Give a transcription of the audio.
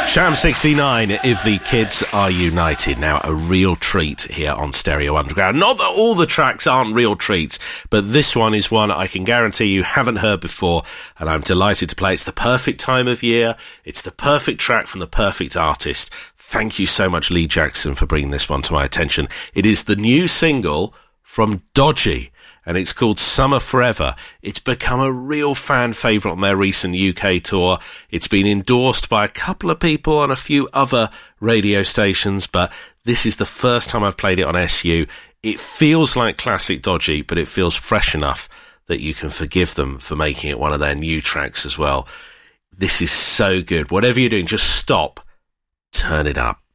Sham 69, If the Kids Are United. Now, a real treat here on Stereo Underground. Not that all the tracks aren't real treats, but this one is one I can guarantee you haven't heard before, and I'm delighted to play. It's the perfect time of year. It's the perfect track from the perfect artist. Thank you so much, Lee Jackson, for bringing this one to my attention. It is the new single from Dodgy, and it's called Summer Forever. It's become a real fan favourite on their recent UK tour. It's been endorsed by a couple of people on a few other radio stations, but this is the first time I've played it on SU. It feels like classic Dodgy, but it feels fresh enough that you can forgive them for making it one of their new tracks as well. This is so good. Whatever you're doing, just stop, turn it up.